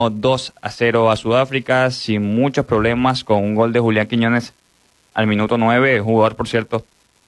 2-0 a Sudáfrica sin muchos problemas, con un gol de Julián Quiñones al minuto 9, jugador, por cierto,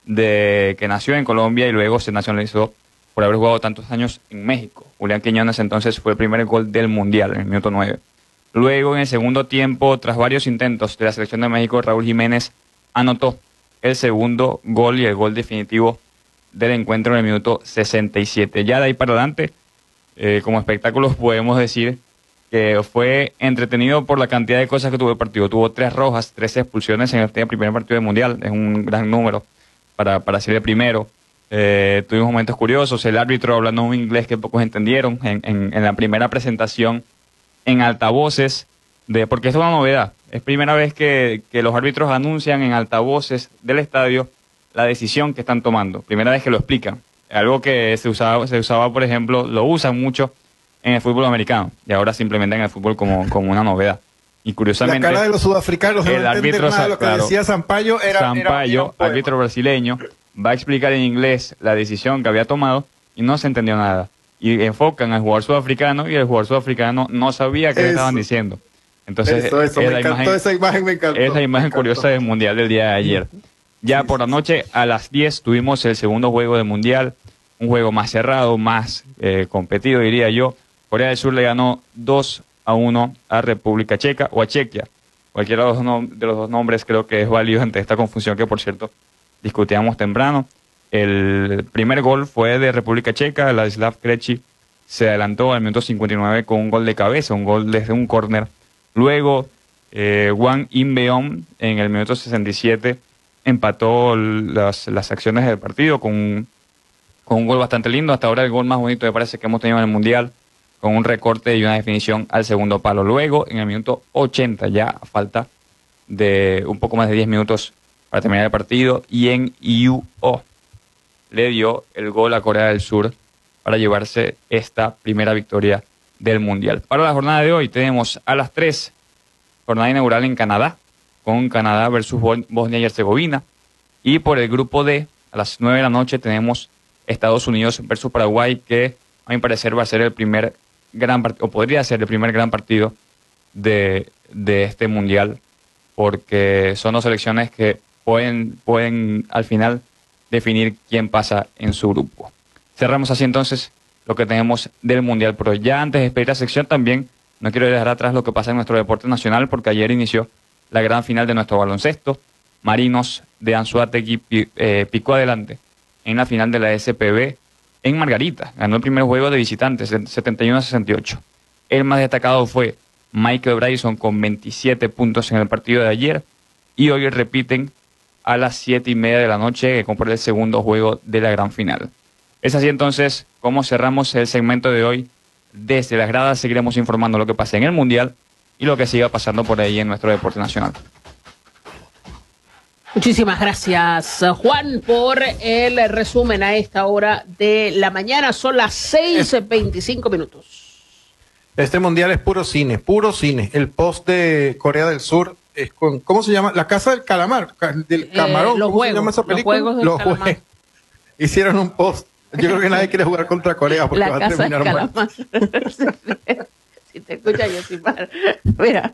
que nació en Colombia y luego se nacionalizó por haber jugado tantos años en México. Julián Quiñones entonces fue el primer gol del Mundial en el minuto 9. Luego, en el segundo tiempo, tras varios intentos de la selección de México, Raúl Jiménez anotó el segundo gol y el gol definitivo del encuentro en el minuto 67. Ya de ahí para adelante, como espectáculos podemos decir que fue entretenido por la cantidad de cosas que tuvo el partido. Tuvo 3 rojas, 3 expulsiones en este primer partido del Mundial. Es un gran número para ser el primero. Tuvimos momentos curiosos. El árbitro hablando un inglés que pocos entendieron en la primera presentación en altavoces, porque esto es una novedad. Es primera vez que los árbitros anuncian en altavoces del estadio la decisión que están tomando. Primera vez que lo explican. Algo que se usaba, por ejemplo, lo usan mucho en el fútbol americano, y ahora simplemente en el fútbol como una novedad. Y curiosamente, la cara de los sudafricanos, el árbitro, lo que decía Sampaio era árbitro brasileño, va a explicar en inglés la decisión que había tomado y no se entendió nada. Y enfocan al jugador sudafricano y el jugador sudafricano no sabía qué le estaban diciendo. Entonces, esa imagen me encantó. Es la imagen curiosa del Mundial del día de ayer. Ya por la noche, a las 10, tuvimos el segundo juego del Mundial, un juego más cerrado, más competido, diría yo. Corea del Sur le ganó 2-1 a República Checa o a Chequia. Cualquiera de los dos nombres creo que es válido ante esta confusión que, por cierto, discutíamos temprano. El primer gol fue de República Checa. Ladislav Krejci se adelantó al minuto 59 con un gol de cabeza, un gol desde un córner. Luego, Wang In-beom en el minuto 67 empató las acciones del partido con un gol bastante lindo. Hasta ahora el gol más bonito me parece que hemos tenido en el Mundial, con un recorte y una definición al segundo palo. Luego, en el minuto 80, ya a falta de un poco más de 10 minutos para terminar el partido, Yen Yu-oh le dio el gol a Corea del Sur para llevarse esta primera victoria del Mundial. Para la jornada de hoy tenemos a las 3, jornada inaugural en Canadá, con Canadá versus Bosnia y Herzegovina. Y por el grupo D, a las 9 de la noche, tenemos Estados Unidos versus Paraguay, que a mi parecer va a ser el primer gran partido, o podría ser el primer gran partido de este Mundial, porque son dos selecciones que pueden al final definir quién pasa en su grupo. Cerramos así entonces lo que tenemos del Mundial. Pero ya antes de despedir la sección, también no quiero dejar atrás lo que pasa en nuestro deporte nacional, porque ayer inició la gran final de nuestro baloncesto. Marinos de Anzoátegui picó adelante en la final de la SPB en Margarita. Ganó el primer juego de visitantes, 71-68. El más destacado fue Michael Bryson con 27 puntos en el partido de ayer. Y hoy repiten a las 7:30 de la noche, que compra el segundo juego de la gran final. Es así entonces como cerramos el segmento de hoy. Desde las gradas seguiremos informando lo que pasa en el Mundial y lo que siga pasando por ahí en nuestro deporte nacional. Muchísimas gracias, Juan, por el resumen a esta hora de la mañana. Son las 6:25 minutos. Este Mundial es puro cine, puro cine. El post de Corea del Sur es con, ¿cómo se llama? La Casa del Calamar, del Camarón. Los ¿Cómo juegos, se llama esa película? los juegos del Calamar. Hicieron un post. Yo creo que nadie quiere jugar contra Corea porque La va a Casa terminar del mal. Calamar. Si te escucha Yosimar. Mira.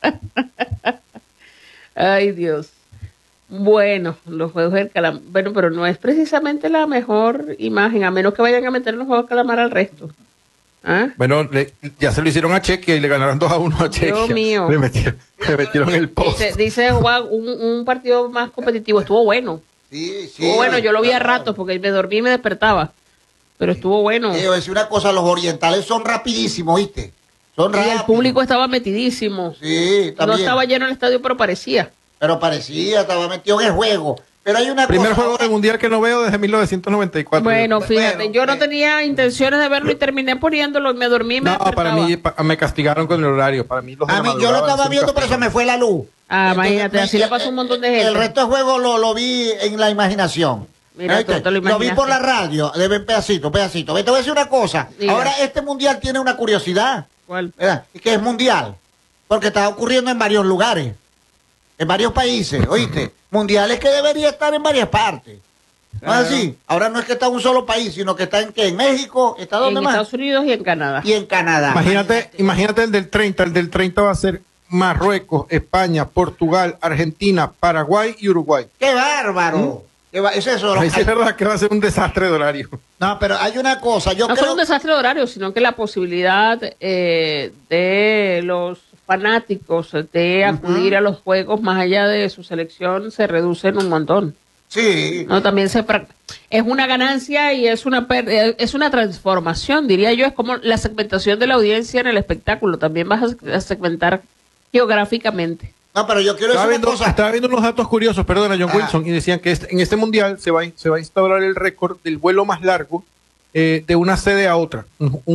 Ay, Dios. Bueno, los juegos del calamar. Bueno, pero no es precisamente la mejor imagen, a menos que vayan a meter los juegos del calamar al resto. ¿Ah? Bueno, ya se lo hicieron a Chequia y le ganaron 2-1 a Chequia. Dios mío. Le metieron el post. Dice Juan, un partido más competitivo. Estuvo bueno. Sí, Estuvo bueno, yo lo vi a ratos porque me dormí y me despertaba. Pero estuvo bueno. Quiero decir una cosa, los orientales son rapidísimos, ¿viste? Son Y rápidos. el público estaba metidísimo. Sí, también. No estaba lleno el estadio, pero parecía. Pero parecía, estaba metido en el juego. Pero hay una Primer cosa. juego del Mundial que no veo desde 1994. Bueno, fíjate, Bueno, yo no tenía intenciones de verlo y terminé poniéndolo y me dormí y me No, para despertaba. mí me castigaron con el horario. Para mí, los de A la mí yo lo madrugada estaba son viendo, pero se castigados. me fue la luz. Ah, imagínate, así le pasó a un montón de gente. El resto del juego lo vi en la imaginación. Mira, ¿Oíste? tú te lo Lo vi imaginaste. por la radio, de pedacito. Te voy a decir una cosa. Diga. Ahora este mundial tiene una curiosidad. ¿Cuál? ¿Verdad? Y que es mundial. Porque está ocurriendo en varios lugares. En varios países, ¿oíste? Mundiales que debería estar en varias partes. No es así. Ahora no es que está en un solo país, sino que está en México, ¿está dónde En más? Estados Unidos y en Canadá. Y en Canadá. Imagínate el del 30. El del 30 va a ser Marruecos, España, Portugal, Argentina, Paraguay y Uruguay. ¡Qué bárbaro! Es eso. Ahí sí es verdad que va a ser un desastre de horario. No, pero hay una cosa. Yo No creo solo un desastre de horario, sino que la posibilidad de los fanáticos de acudir a los juegos más allá de su selección se reduce en un montón. Sí. No, también es una ganancia y es una transformación, diría yo. Es como la segmentación de la audiencia en el espectáculo. También vas a segmentar geográficamente. No, pero yo quiero decir una cosa. Estaba viendo unos datos curiosos, perdona, John Wilson, y decían que en este mundial se va a instaurar el récord del vuelo más largo de una sede a otra.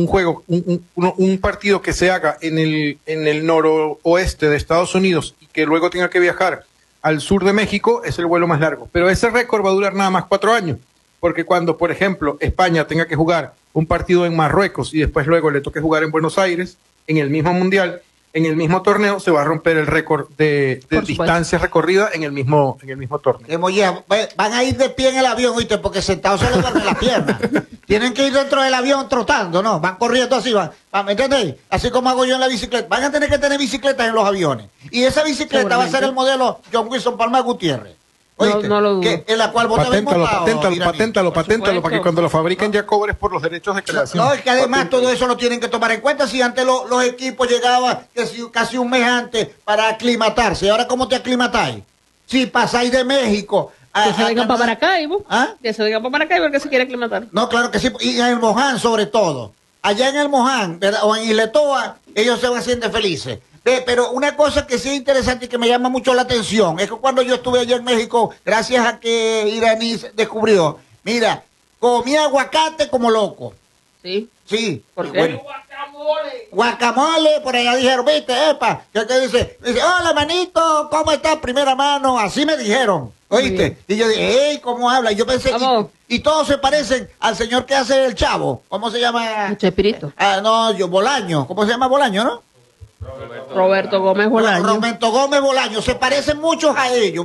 Un partido que se haga en el noroeste de Estados Unidos y que luego tenga que viajar al sur de México es el vuelo más largo. Pero ese récord va a durar nada más 4 años, porque cuando, por ejemplo, España tenga que jugar un partido en Marruecos y después luego le toque jugar en Buenos Aires, en el mismo mundial, en el mismo torneo, se va a romper el récord de distancia recorrida en el mismo torneo. Van a ir de pie en el avión, ¿oíste? Porque sentados se les duermen las piernas. Tienen que ir dentro del avión trotando, ¿no? Van corriendo así, ¿me entiendes? Así como hago yo en la bicicleta. Van a tener que tener bicicletas en los aviones. Y esa bicicleta va a ser el modelo John Wilson Palma Gutiérrez. ¿Oíste? No lo dudo. En la cual vos te habéis Paténtalo, para que cuando lo fabriquen ya cobres por los derechos de creación. No, es que además todo eso lo tienen que tomar en cuenta. Si antes los equipos llegaban casi un mes antes para aclimatarse. ¿Ahora cómo te aclimatáis? Si pasáis de México que se vengan para Maracaibo. ¿Ah? Que se vengan para Maracaibo el que se quiere aclimatar. No, claro que sí. Y en el Moján, sobre todo. Allá en el Moján, ¿verdad? O en Iletoa, ellos se van haciendo felices. Pero una cosa que sí es interesante y que me llama mucho la atención es que cuando yo estuve allá en México, gracias a que Iraní descubrió, mira, comí aguacate como loco. ¿Sí? Sí. ¿Por qué? Bueno, guacamole, por allá dijeron, viste, epa, ¿qué dice? Dice, hola, manito, ¿cómo estás? Primera mano, así me dijeron, ¿oíste? Y yo dije, ey, ¿cómo habla? Y yo pensé, y todos se parecen al señor que hace el Chavo, ¿cómo se llama? Chespirito. Bolaño, ¿cómo se llama Bolaño, no? Roberto Gómez Bolaño. Roberto Gómez Bolaño, se parecen muchos a ellos.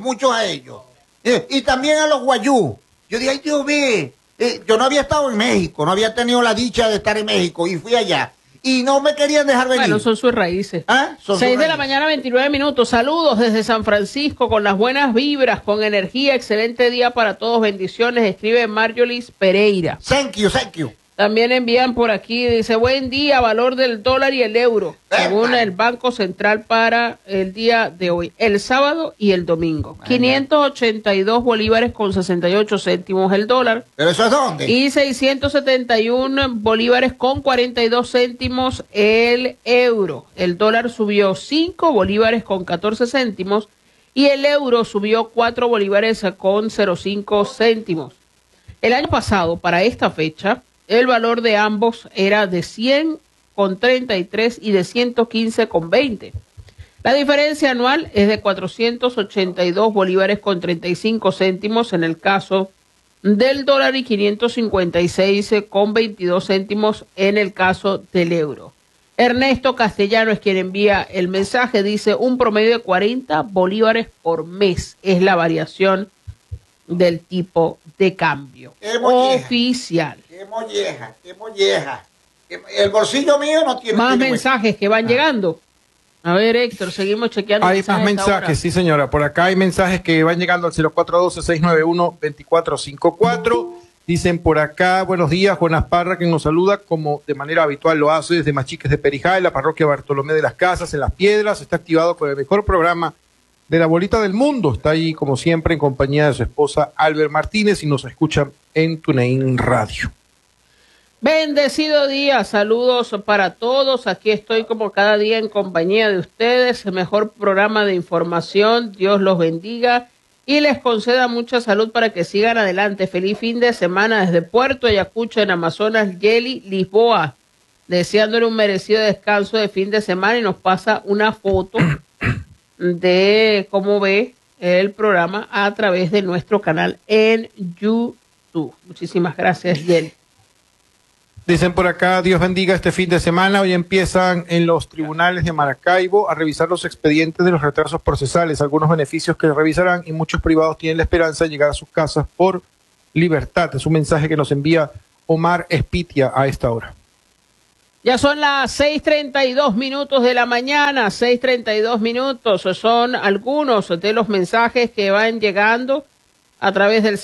Y también a los guayú. Yo dije, ay Dios mío, yo no había estado en México, no había tenido la dicha de estar en México y fui allá. Y no me querían dejar venir. Bueno, son sus raíces. ¿Ah? 6 de la mañana, 29 minutos. Saludos desde San Francisco con las buenas vibras, con energía. Excelente día para todos. Bendiciones. Escribe Marjolis Pereira. Thank you. También envían por aquí, dice, buen día, valor del dólar y el euro, según el Banco Central para el día de hoy, el sábado y el domingo. 582 bolívares con 68 céntimos el dólar. ¿Pero eso es dónde? Y 671 bolívares con 42 céntimos el euro. El dólar subió 5 bolívares con 14 céntimos y el euro subió 4 bolívares con 0,5 céntimos. El año pasado, para esta fecha, el valor de ambos era de 100,33 y de 115,20. La diferencia anual es de 482 bolívares con 35 céntimos en el caso del dólar y 556,22 céntimos en el caso del euro. Ernesto Castellano es quien envía el mensaje, dice un promedio de 40 bolívares por mes es la variación del tipo de cambio oficial. Qué molleja. El bolsillo mío no tiene... Más mensajes que van llegando. A ver, Héctor, seguimos chequeando. Hay más mensajes, sí, señora. Por acá hay mensajes que van llegando al 0412-691-2454. Dicen por acá, buenos días, Jonas Parra, que nos saluda como de manera habitual lo hace desde Machiques de Perijá, en la parroquia Bartolomé de las Casas, en Las Piedras. Está activado con el mejor programa de la bolita del mundo. Está ahí, como siempre, en compañía de su esposa Albert Martínez y nos escuchan en TuneIn Radio. Bendecido día, saludos para todos. Aquí estoy como cada día en compañía de ustedes, el mejor programa de información. Dios los bendiga y les conceda mucha salud para que sigan adelante. Feliz fin de semana desde Puerto Ayacucho, en Amazonas, Yeli Lisboa, deseándole un merecido descanso de fin de semana, y nos pasa una foto de cómo ve el programa a través de nuestro canal en YouTube. Muchísimas gracias, Yeli. Dicen por acá, Dios bendiga este fin de semana. Hoy empiezan en los tribunales de Maracaibo a revisar los expedientes de los retrasos procesales, algunos beneficios que revisarán, y muchos privados tienen la esperanza de llegar a sus casas por libertad. Es un mensaje que nos envía Omar Espitia a esta hora. Ya son las 6:32 de la mañana, 6:32. Son algunos de los mensajes que van llegando a través del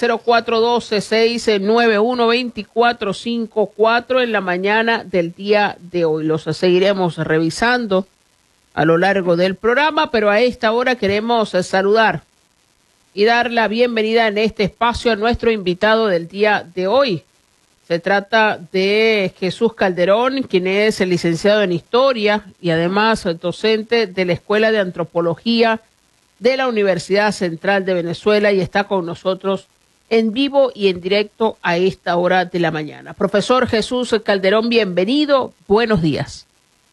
0412-691-2454 en la mañana del día de hoy. Los seguiremos revisando a lo largo del programa, pero a esta hora queremos saludar y dar la bienvenida en este espacio a nuestro invitado del día de hoy. Se trata de Jesús Calderón, quien es el licenciado en Historia y además docente de la Escuela de Antropología de la Universidad Central de Venezuela y está con nosotros en vivo y en directo a esta hora de la mañana. Profesor Jesús Calderón, bienvenido. Buenos días.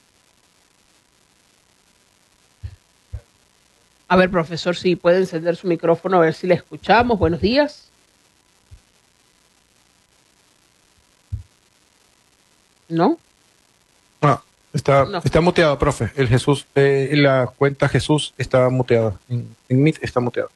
A ver, profesor, si puede encender su micrófono, a ver si le escuchamos. Buenos días. ¿No? Ah, está muteado, profe. El Jesús, la cuenta Jesús está muteada. En Meet está muteado.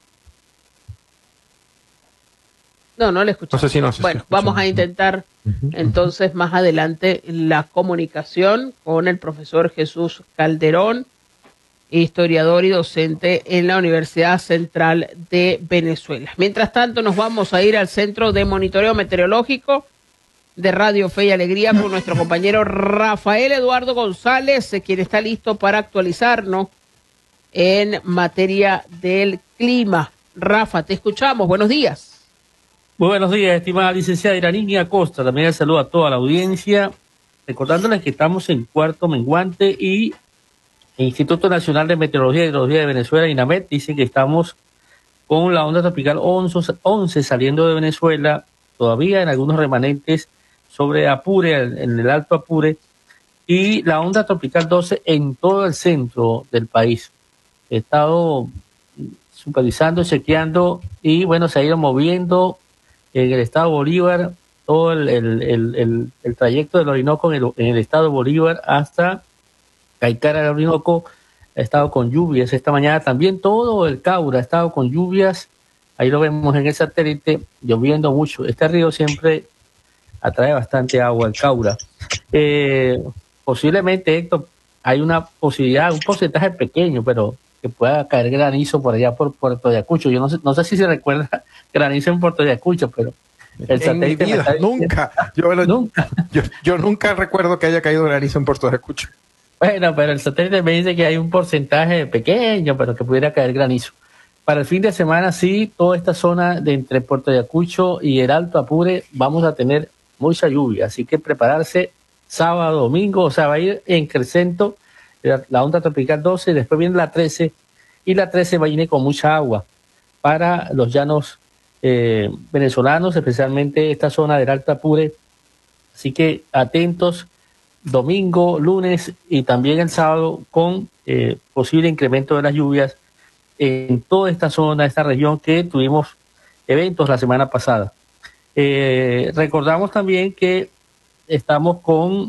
No le escuchamos. No sé si no se Bueno, escucha. vamos a intentar entonces más adelante la comunicación con el profesor Jesús Calderón, historiador y docente en la Universidad Central de Venezuela. Mientras tanto, nos vamos a ir al Centro de Monitoreo Meteorológico de Radio Fe y Alegría con nuestro compañero Rafael Eduardo González, quien está listo para actualizarnos en materia del clima. Rafa, te escuchamos. Buenos días. Muy buenos días, estimada licenciada Iraní Acosta. También el saludo a toda la audiencia, recordándoles que estamos en cuarto menguante y el Instituto Nacional de Meteorología y Hidrología de Venezuela, INAMET, dice que estamos con la onda tropical 11 saliendo de Venezuela, todavía en algunos remanentes sobre Apure, en el Alto Apure, y la onda tropical 12 en todo el centro del país. He estado supervisando, chequeando, y bueno, se ha ido moviendo en el estado Bolívar, todo el trayecto del Orinoco en el estado Bolívar hasta Caicara del Orinoco. Ha estado con lluvias esta mañana, también todo el Caura ha estado con lluvias, ahí lo vemos en el satélite, lloviendo mucho. Este río siempre atrae bastante agua, el Caura. Posiblemente, Héctor, hay una posibilidad, un porcentaje pequeño, pero que pueda caer granizo por allá por Puerto Ayacucho. Yo no sé si se recuerda granizo en Puerto Ayacucho, pero el satélite... En mi vida, nunca. Nunca. Yo nunca recuerdo que haya caído granizo en Puerto Ayacucho. Bueno, pero el satélite me dice que hay un porcentaje pequeño, pero que pudiera caer granizo. Para el fin de semana, sí, toda esta zona de entre Puerto Ayacucho y el Alto Apure vamos a tener mucha lluvia, así que prepararse sábado, domingo, o sea, va a ir en crecento la onda tropical 12, después viene la 13, y la 13 va a ir con mucha agua para los llanos venezolanos, especialmente esta zona del Alto Apure, así que atentos domingo, lunes y también el sábado con posible incremento de las lluvias en toda esta zona, esta región que tuvimos eventos la semana pasada. Recordamos también que estamos con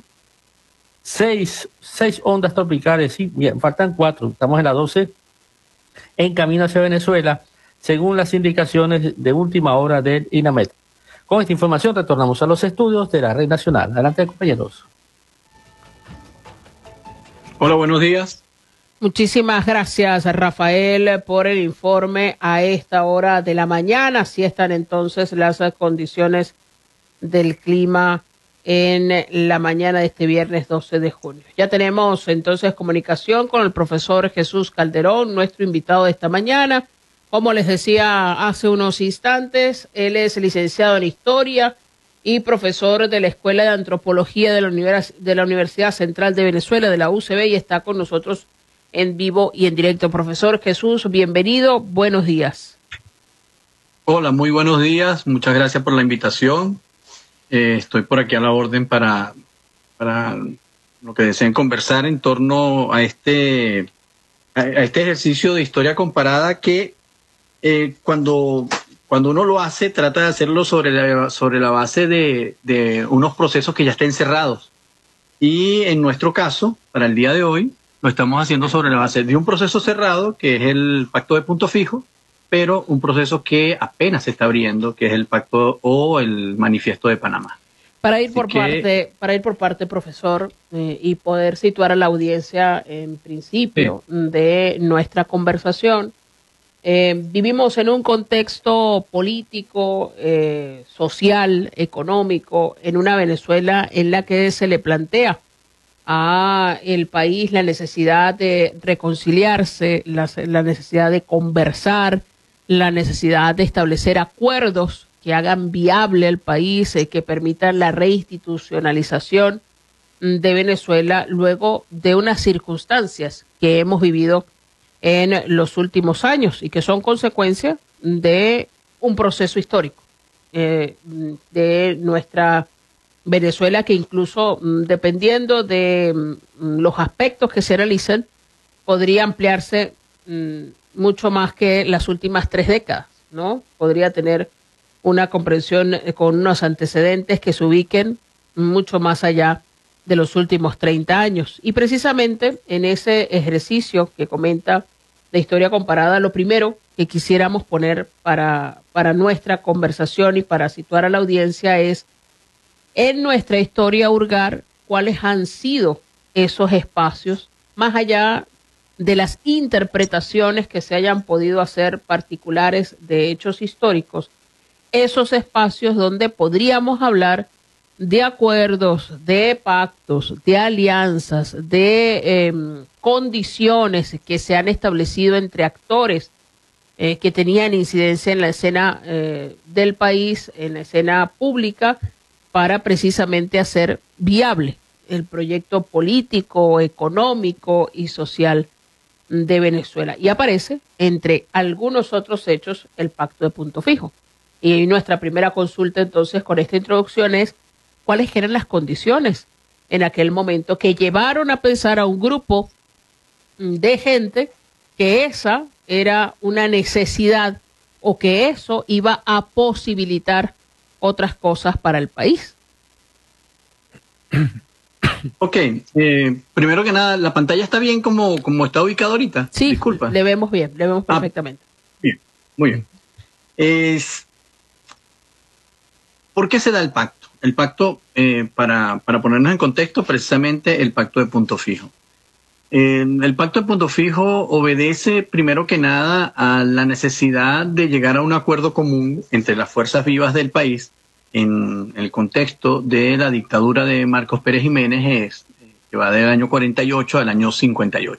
seis ondas tropicales, sí, bien, faltan 4, estamos en la 12, en camino hacia Venezuela, según las indicaciones de última hora del INAMET. Con esta información retornamos a los estudios de la Red Nacional. Adelante, compañeros. Hola, buenos días. Muchísimas gracias, Rafael, por el informe a esta hora de la mañana. Así están entonces las condiciones del clima en la mañana de este viernes 12 de junio. Ya tenemos entonces comunicación con el profesor Jesús Calderón, nuestro invitado de esta mañana. Como les decía hace unos instantes, él es licenciado en Historia y profesor de la Escuela de Antropología de la Universidad Central de Venezuela, de la UCB, y está con nosotros en vivo y en directo. Profesor Jesús, bienvenido, buenos días. Hola, muy buenos días, muchas gracias por la invitación. Estoy por aquí a la orden para lo que deseen conversar en torno a este ejercicio de historia comparada que cuando uno lo hace, trata de hacerlo sobre la base de unos procesos que ya estén cerrados. Y en nuestro caso, para el día de hoy, lo estamos haciendo sobre la base de un proceso cerrado, que es el Pacto de Punto Fijo, pero un proceso que apenas se está abriendo, que es el pacto o el manifiesto de Panamá. Para ir por parte, profesor, y poder situar a la audiencia en principio de nuestra conversación, vivimos en un contexto político, social, económico, en una Venezuela en la que se le plantea a el país la necesidad de reconciliarse, la necesidad de conversar, la necesidad de establecer acuerdos que hagan viable el país, que permitan la reinstitucionalización de Venezuela luego de unas circunstancias que hemos vivido en los últimos años y que son consecuencia de un proceso histórico de nuestra Venezuela, que incluso dependiendo de los aspectos que se analizan podría ampliarse mucho más que las últimas 3 décadas, ¿no? Podría tener una comprensión con unos antecedentes que se ubiquen mucho más allá de los últimos 30 años. Y precisamente en ese ejercicio que comenta de historia comparada, lo primero que quisiéramos poner para nuestra conversación y para situar a la audiencia es, en nuestra historia, hurgar cuáles han sido esos espacios, más allá de las interpretaciones que se hayan podido hacer particulares de hechos históricos, esos espacios donde podríamos hablar de acuerdos, de pactos, de alianzas, de condiciones que se han establecido entre actores que tenían incidencia en la escena del país, en la escena pública, para precisamente hacer viable el proyecto político, económico y social de Venezuela. Y aparece, entre algunos otros hechos, el Pacto de Punto Fijo. Y nuestra primera consulta entonces con esta introducción es, ¿cuáles eran las condiciones en aquel momento que llevaron a pensar a un grupo de gente que esa era una necesidad o que eso iba a posibilitar otras cosas para el país? Ok, primero que nada, ¿la pantalla está bien como está ubicada ahorita? Sí, disculpa. le vemos bien, le vemos perfectamente. Bien, muy bien. ¿Por qué se da el pacto? El pacto, para ponernos en contexto, precisamente el Pacto de Punto Fijo. El Pacto de Punto Fijo obedece, primero que nada, a la necesidad de llegar a un acuerdo común entre las fuerzas vivas del país en el contexto de la dictadura de Marcos Pérez Jiménez, que va del año 48 al año 58.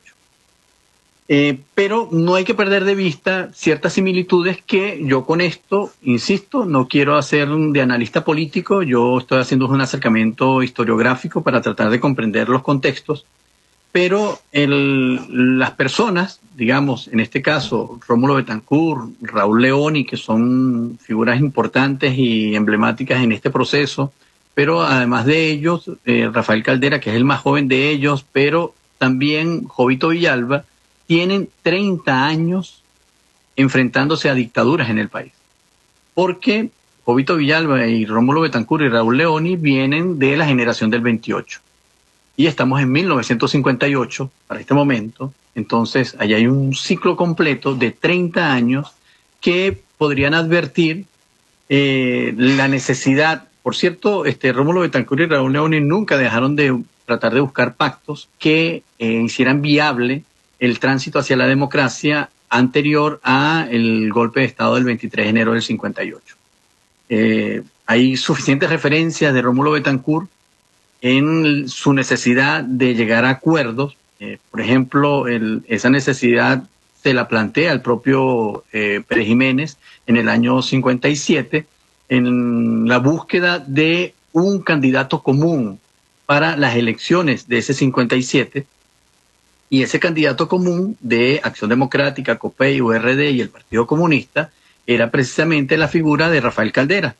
Pero no hay que perder de vista ciertas similitudes que yo con esto, insisto, no quiero hacer de analista político, yo estoy haciendo un acercamiento historiográfico para tratar de comprender los contextos, pero las personas, digamos, en este caso, Rómulo Betancourt, Raúl Leoni, que son figuras importantes y emblemáticas en este proceso, pero además de ellos, Rafael Caldera, que es el más joven de ellos, pero también Jovito Villalba, tienen 30 años enfrentándose a dictaduras en el país. Porque Jovito Villalba y Rómulo Betancourt y Raúl Leoni vienen de la generación del 28. Y estamos en 1958 para este momento. Entonces, allá hay un ciclo completo de 30 años que podrían advertir la necesidad. Por cierto, Rómulo Betancourt y Raúl Leoni nunca dejaron de tratar de buscar pactos que hicieran viable el tránsito hacia la democracia anterior a el golpe de Estado del 23 de enero del 58. Hay suficientes referencias de Rómulo Betancourt en su necesidad de llegar a acuerdos. Por ejemplo, esa necesidad se la plantea el propio Pérez Jiménez en el año 57 en la búsqueda de un candidato común para las elecciones de ese 57. Y ese candidato común de Acción Democrática, COPEI, URD y el Partido Comunista era precisamente la figura de Rafael Caldera.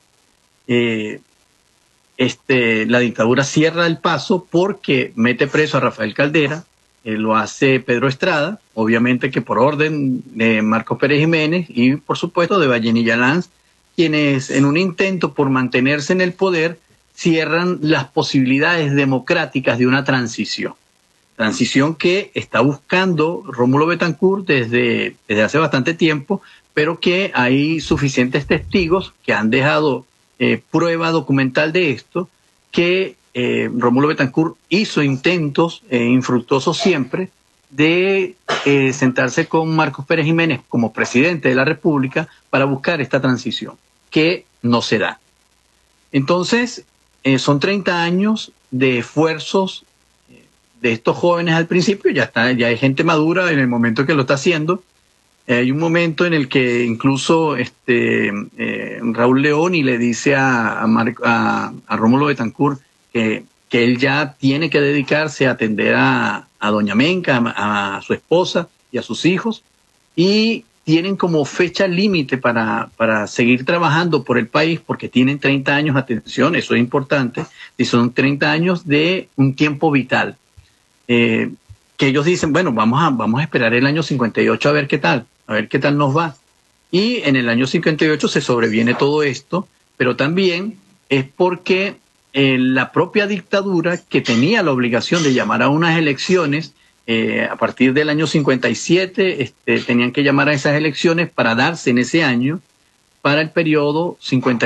La dictadura cierra el paso porque mete preso a Rafael Caldera, lo hace Pedro Estrada, obviamente que por orden de Marcos Pérez Jiménez y por supuesto de Vallenilla Lanz, quienes en un intento por mantenerse en el poder cierran las posibilidades democráticas de una transición. transición que está buscando Rómulo Betancourt desde hace bastante tiempo, pero que hay suficientes testigos que han dejado prueba documental de esto, que Rómulo Betancourt hizo intentos infructuosos siempre de sentarse con Marcos Pérez Jiménez como presidente de la República para buscar esta transición, que no se da. Entonces, son 30 años de esfuerzos de estos jóvenes al principio, ya hay gente madura en el momento que lo está haciendo. Hay un momento en el que incluso Raúl Leoni le dice a Rómulo Betancourt que él ya tiene que dedicarse a atender a doña Menca, a su esposa y a sus hijos, y tienen como fecha límite para seguir trabajando por el país, porque tienen 30 años, atención, eso es importante, y son 30 años de un tiempo vital. Que ellos dicen, bueno, vamos a esperar el año 58 a ver qué tal nos va. Y en el año 58 se sobreviene todo esto, pero también es porque la propia dictadura, que tenía la obligación de llamar a unas elecciones, a partir del año 57, tenían que llamar a esas elecciones para darse en ese año para el periodo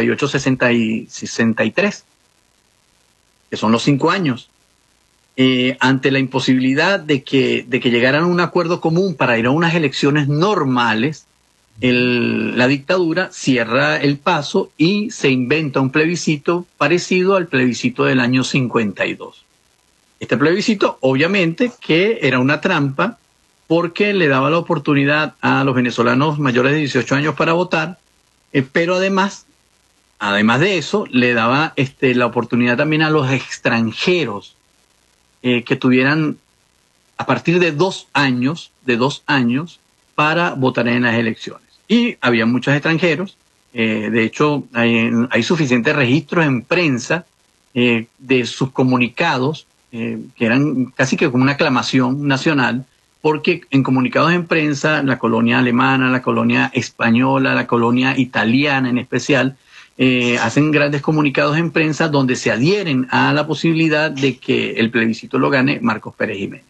58-63, que son los 5 años. Ante la imposibilidad de que llegaran a un acuerdo común para ir a unas elecciones normales, la dictadura cierra el paso y se inventa un plebiscito parecido al plebiscito del año 52. Este plebiscito, obviamente, que era una trampa porque le daba la oportunidad a los venezolanos mayores de 18 años para votar, pero además de eso, le daba la oportunidad también a los extranjeros que tuvieran a partir de 2 años para votar en las elecciones. Y había muchos extranjeros, de hecho hay suficientes registros en prensa de sus comunicados, que eran casi que como una aclamación nacional, porque en comunicados en prensa, la colonia alemana, la colonia española, la colonia italiana en especial, hacen grandes comunicados en prensa donde se adhieren a la posibilidad de que el plebiscito lo gane Marcos Pérez Jiménez.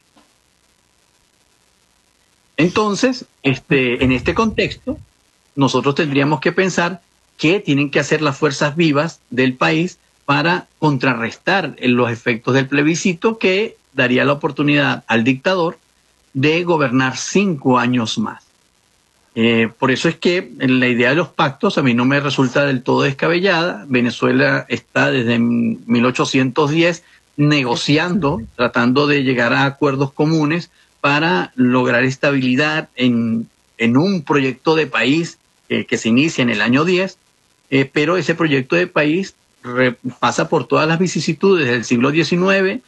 Entonces, en este contexto, nosotros tendríamos que pensar qué tienen que hacer las fuerzas vivas del país para contrarrestar los efectos del plebiscito, que daría la oportunidad al dictador de gobernar 5 años más. Por eso es que la idea de los pactos a mí no me resulta del todo descabellada. Venezuela está desde 1810 negociando, tratando de llegar a acuerdos comunes para lograr estabilidad en un proyecto de país que se inicia en el año 10, pero ese proyecto de país pasa por todas las vicisitudes del siglo XIX,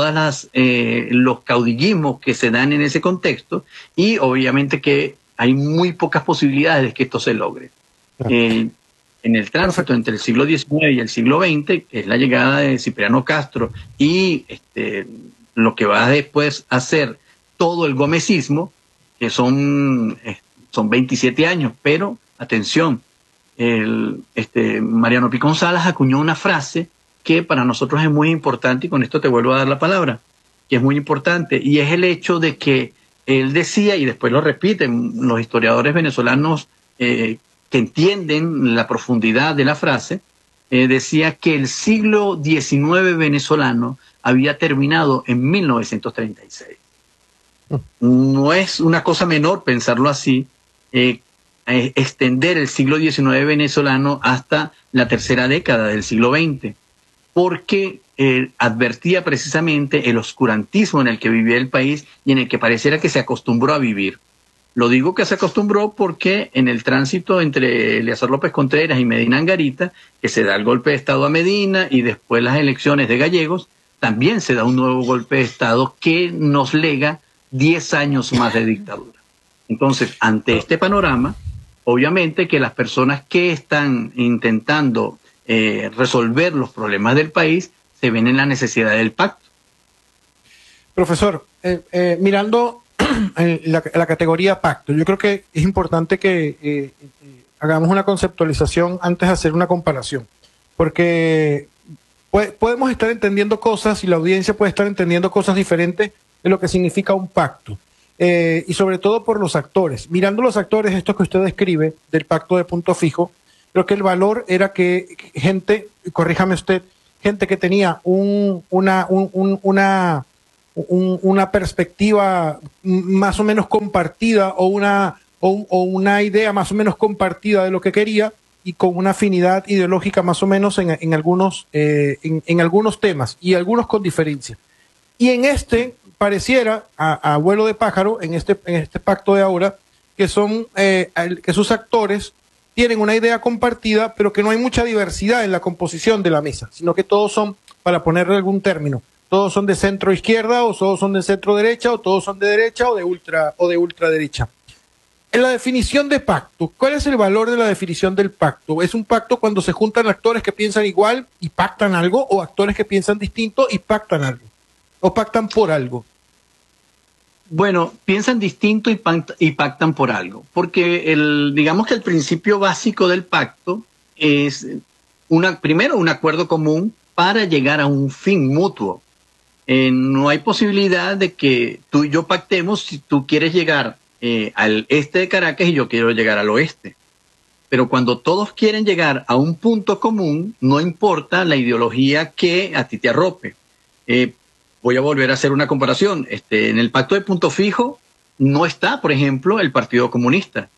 los caudillismos que se dan en ese contexto, y obviamente que hay muy pocas posibilidades de que esto se logre. En el tránsito entre el siglo XIX y el siglo XX, que es la llegada de Cipriano Castro y lo que va después a ser todo el gomecismo, que son 27 años, pero atención, Mariano Picón Salas acuñó una frase que para nosotros es muy importante, y con esto te vuelvo a dar la palabra, que es muy importante, y es el hecho de que él decía, y después lo repiten los historiadores venezolanos que entienden la profundidad de la frase, decía que el siglo XIX venezolano había terminado en 1936. No es una cosa menor pensarlo así, extender el siglo XIX venezolano hasta la tercera década del siglo XX, porque advertía precisamente el oscurantismo en el que vivía el país y en el que pareciera que se acostumbró a vivir. Lo digo que se acostumbró porque en el tránsito entre Eleazar López Contreras y Medina Angarita, que se da el golpe de Estado a Medina y después las elecciones de Gallegos, también se da un nuevo golpe de Estado que nos lega 10 años más de dictadura. Entonces, ante este panorama, obviamente que las personas que están intentando resolver los problemas del país se ven en la necesidad del pacto. Profesor, mirando la categoría pacto, yo creo que es importante que hagamos una conceptualización antes de hacer una comparación, porque podemos estar entendiendo cosas y la audiencia puede estar entendiendo cosas diferentes de lo que significa un pacto. Y sobre todo por los actores. Mirando los actores, estos que usted describe del pacto de punto fijo, creo que el valor era que gente, corríjame usted, gente que tenía una perspectiva más o menos compartida o una idea más o menos compartida de lo que quería y con una afinidad ideológica más o menos en algunos temas y algunos con diferencia. Y en este pareciera, a vuelo de pájaro, en este pacto de ahora, que sus actores tienen una idea compartida, pero que no hay mucha diversidad en la composición de la mesa, sino que todos son, para ponerle algún término, todos son de centro izquierda, o todos son de centro derecha, o todos son de derecha, o de ultraderecha. En la definición de pacto, ¿cuál es el valor de la definición del pacto? ¿Es un pacto cuando se juntan actores que piensan igual y pactan algo, o actores que piensan distinto y pactan algo? ¿O pactan por algo? Bueno, piensan distinto y pactan por algo, porque digamos que el principio básico del pacto es primero un acuerdo común para llegar a un fin mutuo. No hay posibilidad de que tú y yo pactemos si tú quieres llegar al este de Caracas y yo quiero llegar al oeste. Pero cuando todos quieren llegar a un punto común, no importa la ideología que a ti te arrope. Voy a volver a hacer una comparación. En el pacto de punto fijo no está, por ejemplo, el Partido Comunista.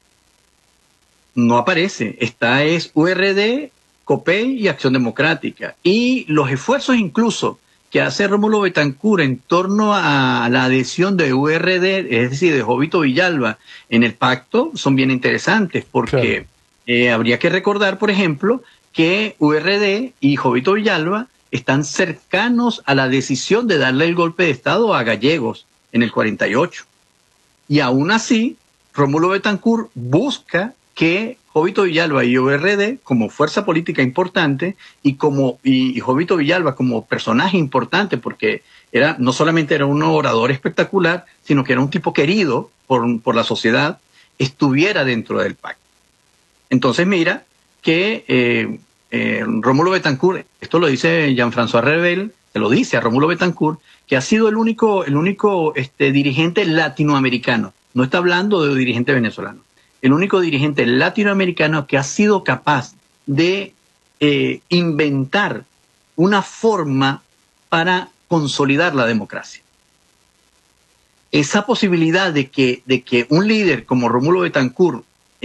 No aparece. Es URD, COPEI y Acción Democrática. Y los esfuerzos incluso que hace Rómulo Betancourt en torno a la adhesión de URD, es decir, de Jovito Villalba, en el pacto, son bien interesantes, porque habría que recordar, por ejemplo, que URD y Jovito Villalba están cercanos a la decisión de darle el golpe de Estado a Gallegos en el 48. Y aún así, Rómulo Betancourt busca que Jovito Villalba y URD, como fuerza política importante, y Jovito Villalba como personaje importante, porque no solamente era un orador espectacular, sino que era un tipo querido por la sociedad, estuviera dentro del pacto. Entonces mira que Rómulo Betancourt, esto lo dice Jean-François Rebel, se lo dice a Rómulo Betancourt, que ha sido el único dirigente latinoamericano, no está hablando de dirigente venezolano, el único dirigente latinoamericano que ha sido capaz de inventar una forma para consolidar la democracia. Esa posibilidad de que un líder como Rómulo Betancourt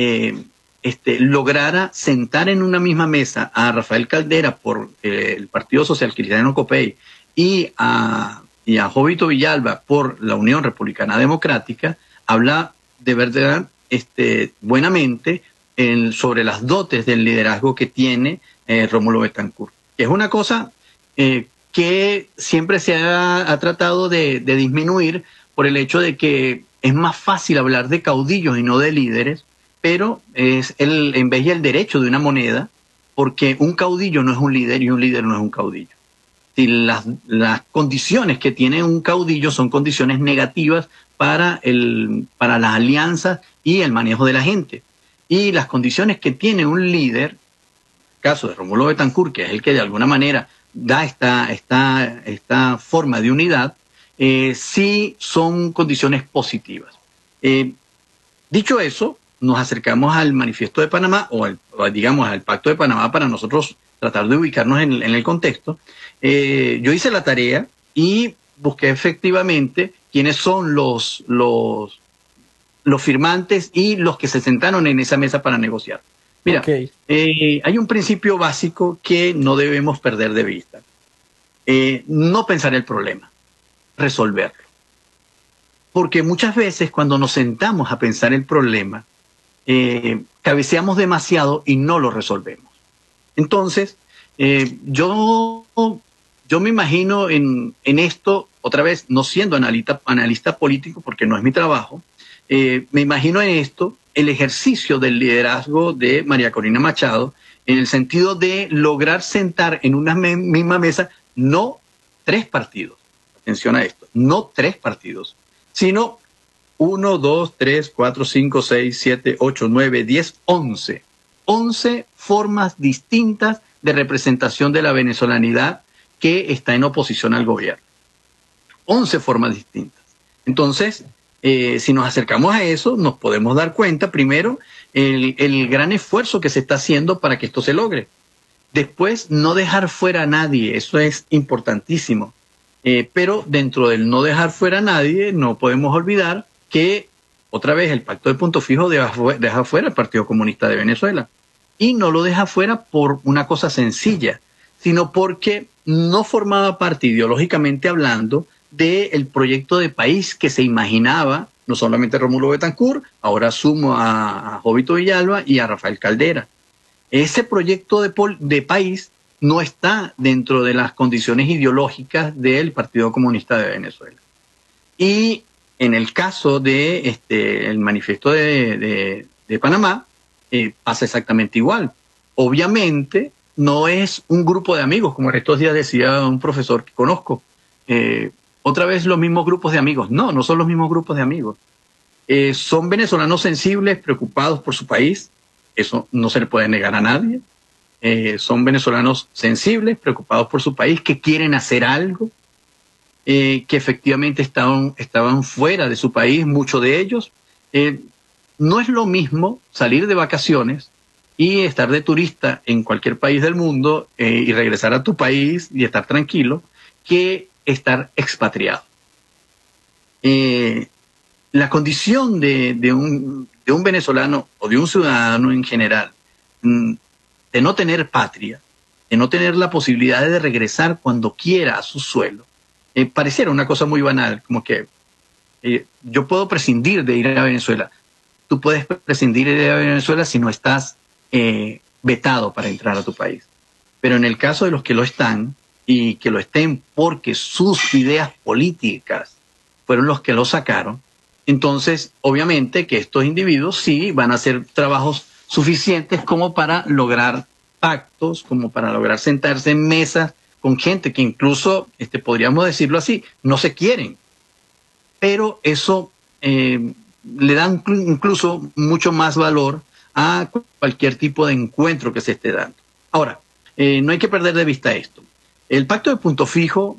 lograra sentar en una misma mesa a Rafael Caldera por el Partido Social Cristiano COPEI y a Jovito Villalba por la Unión Republicana Democrática, habla de verdad buenamente sobre las dotes del liderazgo que tiene Rómulo Betancourt, que es una cosa que siempre se ha tratado de disminuir por el hecho de que es más fácil hablar de caudillos y no de líderes, pero es en vez del derecho de una moneda, porque un caudillo no es un líder y un líder no es un caudillo. Si las condiciones que tiene un caudillo son condiciones negativas para las alianzas y el manejo de la gente. Y las condiciones que tiene un líder, caso de Rómulo Betancourt, que es el que de alguna manera da esta forma de unidad, sí son condiciones positivas. Dicho eso, nos acercamos al Manifiesto de Panamá, digamos al Pacto de Panamá, para nosotros tratar de ubicarnos en el contexto. Yo hice la tarea y busqué efectivamente quiénes son los firmantes y los que se sentaron en esa mesa para negociar. Mira, hay un principio básico que no debemos perder de vista. No pensar el problema, resolverlo. Porque muchas veces cuando nos sentamos a pensar el problema, cabeceamos demasiado y no lo resolvemos. Entonces, yo me imagino en esto, otra vez, no siendo analista político, porque no es mi trabajo, me imagino en esto el ejercicio del liderazgo de María Corina Machado, en el sentido de lograr sentar en una misma mesa no 3 partidos, atención a esto, no 3 partidos, sino 1, 2, 3, 4, 5, 6, 7, 8, 9, 10, 11. 11 formas distintas de representación de la venezolanidad que está en oposición al gobierno. 11 formas distintas. Entonces, si nos acercamos a eso, nos podemos dar cuenta, primero, el gran esfuerzo que se está haciendo para que esto se logre. Después, no dejar fuera a nadie, eso es importantísimo. Pero dentro del no dejar fuera a nadie, no podemos olvidar que, otra vez, el pacto de punto fijo deja fuera al Partido Comunista de Venezuela. Y no lo deja fuera por una cosa sencilla, sino porque no formaba parte, ideológicamente hablando, del proyecto de país que se imaginaba, no solamente Rómulo Betancourt, ahora sumo a Jovito Villalba y a Rafael Caldera. Ese proyecto de país no está dentro de las condiciones ideológicas del Partido Comunista de Venezuela. Y en el caso de el manifiesto de Panamá, pasa exactamente igual. Obviamente no es un grupo de amigos, como estos días decía un profesor que conozco. Otra vez los mismos grupos de amigos. No, no son los mismos grupos de amigos. Son venezolanos sensibles, preocupados por su país. Eso no se le puede negar a nadie. Son venezolanos sensibles, preocupados por su país, que quieren hacer algo, que efectivamente estaban fuera de su país, muchos de ellos. No es lo mismo salir de vacaciones y estar de turista en cualquier país del mundo y regresar a tu país y estar tranquilo, que estar expatriado. La condición de un venezolano o de un ciudadano en general, de no tener patria, de no tener la posibilidad de regresar cuando quiera a su suelo, pareciera una cosa muy banal, como que yo puedo prescindir de ir a Venezuela. Tú puedes prescindir de ir a Venezuela si no estás vetado para entrar a tu país. Pero en el caso de los que lo están, y que lo estén porque sus ideas políticas fueron los que lo sacaron, entonces obviamente que estos individuos sí van a hacer trabajos suficientes como para lograr pactos, como para lograr sentarse en mesas con gente que incluso, podríamos decirlo así, no se quieren. Pero eso le da incluso mucho más valor a cualquier tipo de encuentro que se esté dando. Ahora, no hay que perder de vista esto. El pacto de punto fijo,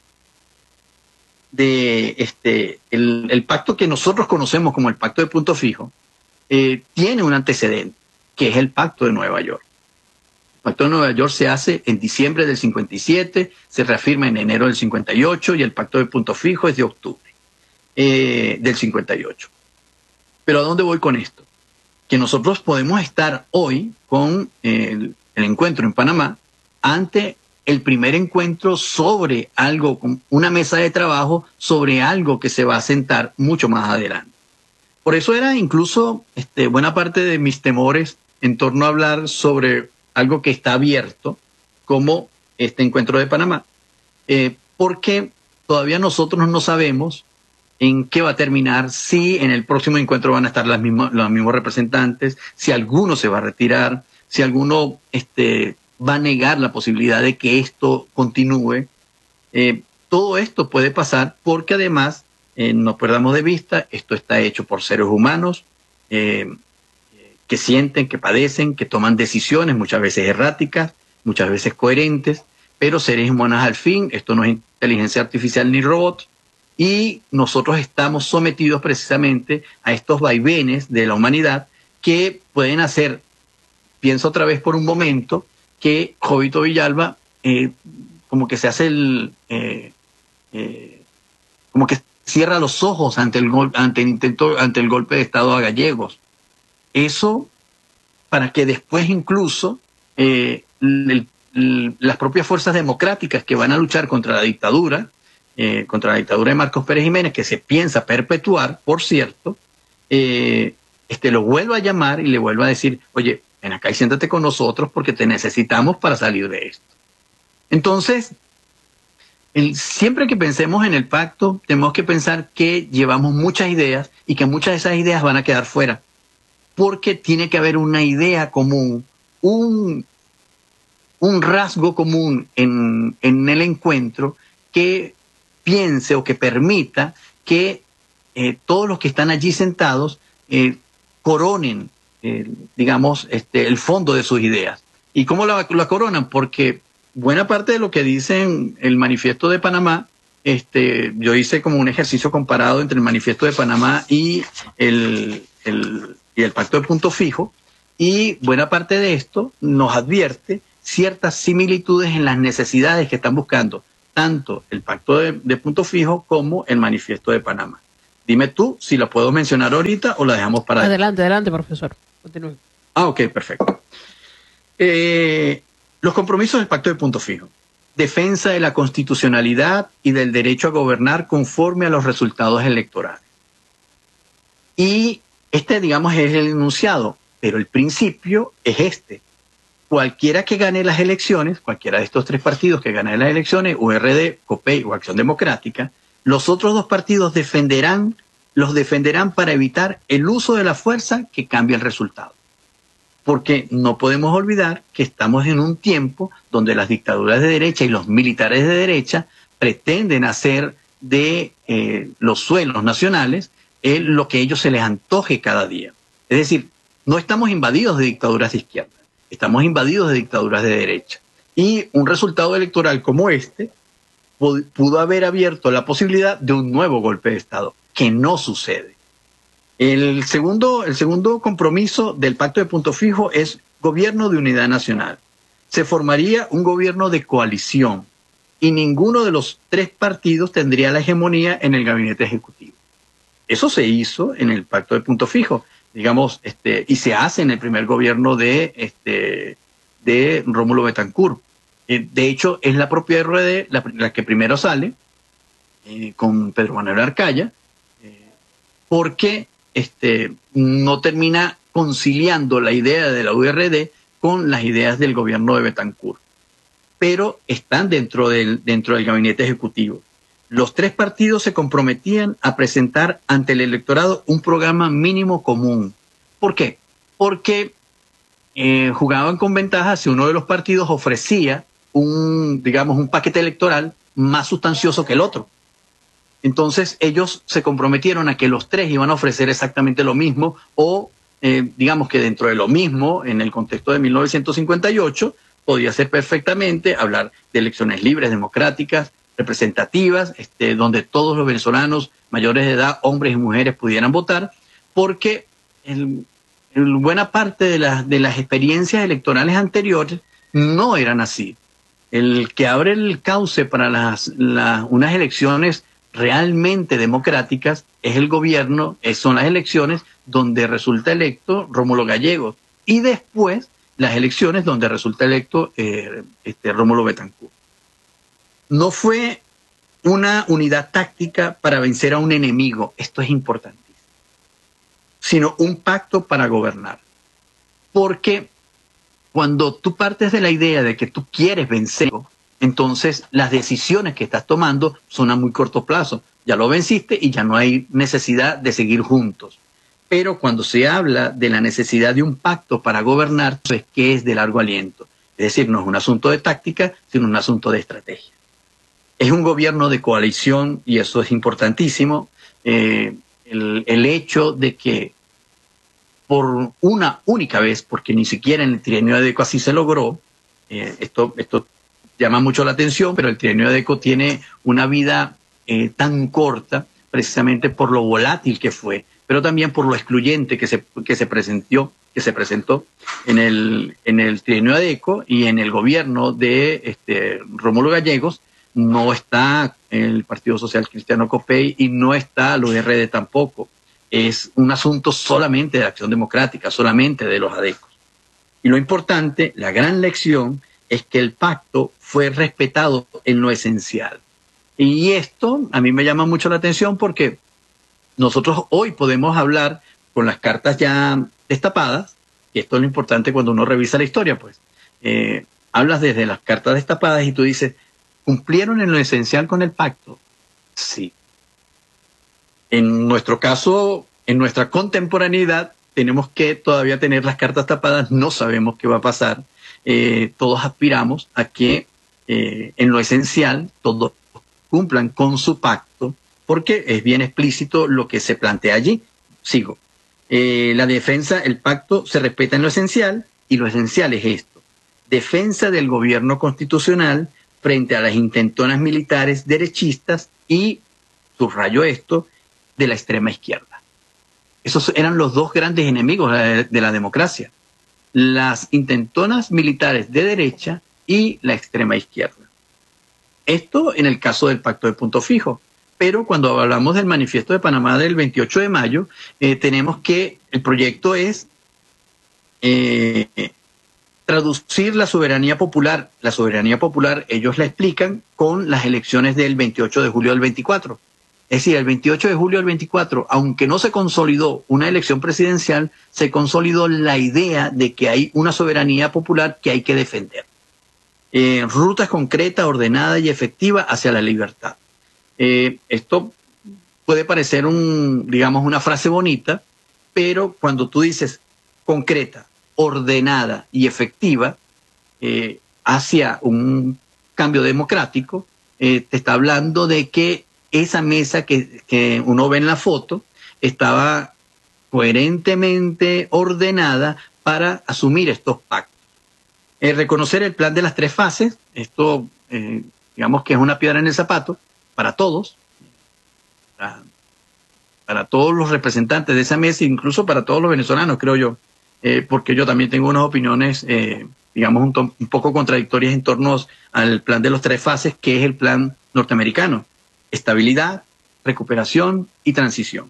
el pacto que nosotros conocemos como el pacto de punto fijo, tiene un antecedente, que es el pacto de Nueva York. El pacto de Nueva York se hace en diciembre del 57, se reafirma en enero del 58 y el pacto de punto fijo es de octubre del 58. Pero ¿a dónde voy con esto? Que nosotros podemos estar hoy con el encuentro en Panamá ante el primer encuentro sobre algo, con una mesa de trabajo sobre algo que se va a sentar mucho más adelante. Por eso era incluso buena parte de mis temores en torno a hablar sobre algo que está abierto, como este encuentro de Panamá, porque todavía nosotros no sabemos en qué va a terminar, si en el próximo encuentro van a estar los mismos representantes, si alguno se va a retirar, si alguno va a negar la posibilidad de que esto continúe. Todo esto puede pasar porque además, no perdamos de vista, esto está hecho por seres humanos que sienten, que padecen, que toman decisiones muchas veces erráticas, muchas veces coherentes, pero seres humanos al fin. Esto no es inteligencia artificial ni robot, y nosotros estamos sometidos precisamente a estos vaivenes de la humanidad que pueden hacer, pienso otra vez por un momento, que Jovito Villalba como que se hace como que cierra los ojos ante el golpe de Estado a Gallegos. Eso para que después incluso las propias fuerzas democráticas que van a luchar contra la dictadura de Marcos Pérez Jiménez, que se piensa perpetuar, por cierto, lo vuelva a llamar y le vuelva a decir, oye, ven acá y siéntate con nosotros porque te necesitamos para salir de esto. Entonces, siempre que pensemos en el pacto, tenemos que pensar que llevamos muchas ideas y que muchas de esas ideas van a quedar fuera, porque tiene que haber una idea común, un rasgo común en el encuentro que piense o que permita que todos los que están allí sentados coronen, digamos, el fondo de sus ideas. ¿Y cómo la coronan? Porque buena parte de lo que dice el manifiesto de Panamá yo hice como un ejercicio comparado entre el Manifiesto de Panamá y el Pacto de Punto Fijo, y buena parte de esto nos advierte ciertas similitudes en las necesidades que están buscando tanto el Pacto de Punto Fijo como el Manifiesto de Panamá. Dime tú si la puedo mencionar ahorita o la dejamos para adelante, adelante, profesor. Continúe. Ok, perfecto. Los compromisos del Pacto de Punto Fijo. Defensa de la constitucionalidad y del derecho a gobernar conforme a los resultados electorales. Y digamos, es el enunciado, pero el principio es este. Cualquiera que gane las elecciones, cualquiera de estos tres partidos que gane las elecciones, URD, COPEI o Acción Democrática, los otros dos partidos los defenderán para evitar el uso de la fuerza que cambie el resultado. Porque no podemos olvidar que estamos en un tiempo donde las dictaduras de derecha y los militares de derecha pretenden hacer de los suelos nacionales lo que a ellos se les antoje cada día. Es decir, no estamos invadidos de dictaduras de izquierda, estamos invadidos de dictaduras de derecha. Y un resultado electoral como este pudo haber abierto la posibilidad de un nuevo golpe de Estado, que no sucede. El segundo compromiso del Pacto de Punto Fijo es gobierno de unidad nacional. Se formaría un gobierno de coalición y ninguno de los tres partidos tendría la hegemonía en el gabinete ejecutivo. Eso se hizo en el Pacto de Punto Fijo, digamos, y se hace en el primer gobierno de Rómulo Betancourt. De hecho, es la propia RD la que primero sale, con Pedro Manuel Arcaya, porque no termina conciliando la idea de la URD con las ideas del gobierno de Betancourt. Pero están dentro del gabinete ejecutivo. Los tres partidos se comprometían a presentar ante el electorado un programa mínimo común. ¿Por qué? Porque jugaban con ventaja si uno de los partidos ofrecía un paquete electoral más sustancioso que el otro. Entonces ellos se comprometieron a que los tres iban a ofrecer exactamente lo mismo o digamos que dentro de lo mismo, en el contexto de 1958, podía ser perfectamente hablar de elecciones libres, democráticas, representativas, donde todos los venezolanos mayores de edad, hombres y mujeres, pudieran votar, porque buena parte de las experiencias electorales anteriores no eran así. El que abre el cauce para unas elecciones realmente democráticas es el gobierno, son las elecciones donde resulta electo Rómulo Gallegos y después las elecciones donde resulta electo Rómulo Betancourt. No fue una unidad táctica para vencer a un enemigo, esto es importantísimo, sino un pacto para gobernar. Porque cuando tú partes de la idea de que tú quieres vencer, entonces las decisiones que estás tomando son a muy corto plazo. Ya lo venciste y ya no hay necesidad de seguir juntos. Pero cuando se habla de la necesidad de un pacto para gobernar, pues que es de largo aliento. Es decir, no es un asunto de táctica, sino un asunto de estrategia. Es un gobierno de coalición y eso es importantísimo. El hecho de que por una única vez, porque ni siquiera en el trienio de Eco así se logró, esto llama mucho la atención, pero el trienio de Eco tiene una vida tan corta precisamente por lo volátil que fue, pero también por lo excluyente que se presentó en el trienio de Eco y en el gobierno de Rómulo Gallegos. No está el Partido Social Cristiano COPEI y no está la URD tampoco. Es un asunto solamente de Acción Democrática, solamente de los adecos. Y lo importante, la gran lección, es que el pacto fue respetado en lo esencial. Y esto a mí me llama mucho la atención porque nosotros hoy podemos hablar con las cartas ya destapadas, y esto es lo importante cuando uno revisa la historia, pues. Hablas desde las cartas destapadas y tú dices, ¿cumplieron en lo esencial con el pacto? Sí. En nuestro caso, en nuestra contemporaneidad, tenemos que todavía tener las cartas tapadas, no sabemos qué va a pasar. Todos aspiramos a que en lo esencial todos cumplan con su pacto, porque es bien explícito lo que se plantea allí. Sigo. La defensa, el pacto se respeta en lo esencial, y lo esencial es esto: defensa del gobierno constitucional frente a las intentonas militares derechistas y, subrayo esto, de la extrema izquierda. Esos eran los dos grandes enemigos de la democracia, las intentonas militares de derecha y la extrema izquierda. Esto en el caso del Pacto de Punto Fijo. Pero cuando hablamos del Manifiesto de Panamá del 28 de mayo, tenemos que el proyecto es traducir la soberanía popular. La soberanía popular ellos la explican con las elecciones del 28 de julio del 24. Es decir, el 28 de julio del 24, aunque no se consolidó una elección presidencial, se consolidó la idea de que hay una soberanía popular que hay que defender. Rutas concretas, ordenada y efectiva hacia la libertad. Esto puede parecer una frase bonita, pero cuando tú dices concreta, ordenada y efectiva hacia un cambio democrático, te está hablando de que esa mesa que uno ve en la foto estaba coherentemente ordenada para asumir estos pactos. Reconocer el plan de las 3 fases, esto digamos que es una piedra en el zapato para todos, para todos los representantes de esa mesa, incluso para todos los venezolanos, creo yo, porque yo también tengo unas opiniones, un poco contradictorias en torno al plan de las 3 fases, que es el plan norteamericano: estabilidad, recuperación y transición.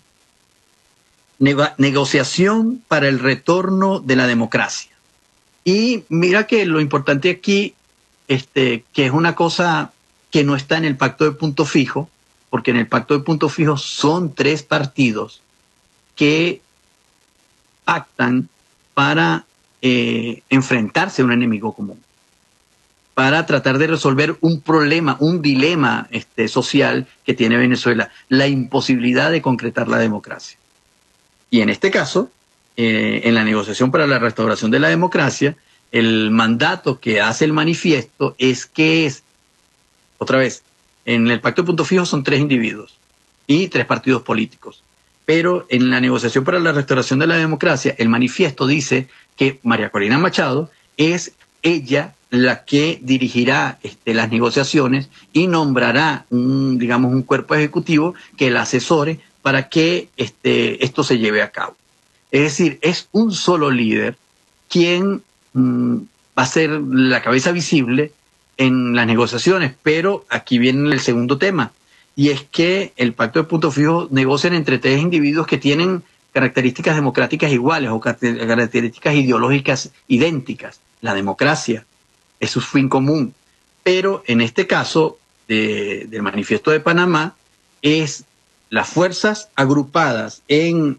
Negociación para el retorno de la democracia. Y mira que lo importante aquí, que es una cosa que no está en el Pacto de Punto Fijo, porque en el Pacto de Punto Fijo son 3 partidos que pactan para enfrentarse a un enemigo común, para tratar de resolver un problema, un dilema social que tiene Venezuela, la imposibilidad de concretar la democracia. Y en este caso, en la negociación para la restauración de la democracia, el mandato que hace el manifiesto es que otra vez, en el Pacto de Punto Fijo son 3 individuos y 3 partidos políticos. Pero en la negociación para la restauración de la democracia, el manifiesto dice que María Corina Machado es ella la que dirigirá las negociaciones y nombrará un cuerpo ejecutivo que la asesore para que esto se lleve a cabo. Es decir, es un solo líder quien va a ser la cabeza visible en las negociaciones, pero aquí viene el segundo tema, y es que el Pacto de Punto Fijo negocian entre 3 individuos que tienen características democráticas iguales o características ideológicas idénticas. La democracia es su fin común, pero en este caso del Manifiesto de Panamá es las fuerzas agrupadas en